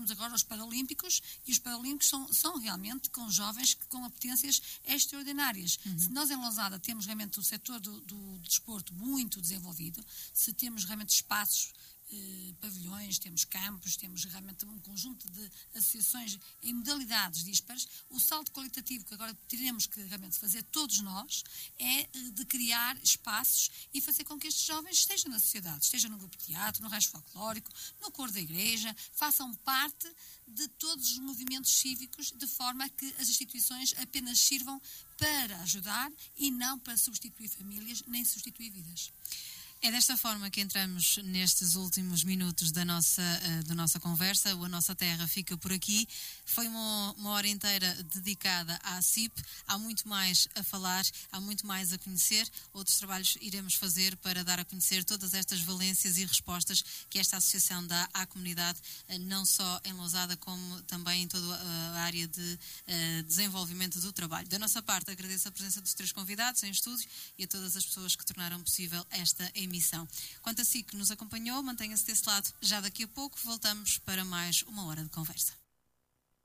temos agora os Paralímpicos, e os Paralímpicos são realmente com jovens com apetências extraordinárias. Se nós em Lousada temos realmente o setor do desporto muito desenvolvido, se temos realmente espaços, pavilhões, temos campos, temos realmente um conjunto de associações em modalidades dispares, o salto qualitativo que agora teremos que realmente fazer todos nós é de criar espaços e fazer com que estes jovens estejam na sociedade, estejam no grupo de teatro, no resto folclórico, no coro da igreja, façam parte de todos os movimentos cívicos, de forma a que as instituições apenas sirvam para ajudar e não para substituir famílias nem substituir vidas. É desta forma que entramos nestes últimos minutos da nossa conversa. A Nossa Terra fica por aqui. Foi uma hora inteira dedicada à CIP. Há muito mais a falar, há muito mais a conhecer. Outros trabalhos iremos fazer para dar a conhecer todas estas valências e respostas que esta associação dá à comunidade, não só em Lousada, como também em toda a área de desenvolvimento do trabalho. Da nossa parte, agradeço a presença dos 3 convidados em estúdio e a todas as pessoas que tornaram possível esta emissão. Quanto a si que nos acompanhou, mantenha-se desse lado. Já daqui a pouco voltamos para mais uma hora de conversa.